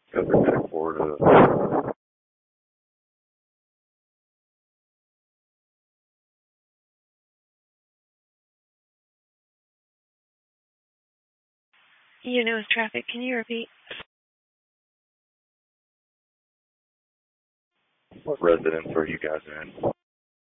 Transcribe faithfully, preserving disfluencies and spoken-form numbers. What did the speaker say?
Cover back four to You know, it's traffic. Can you repeat? what residence are you guys in?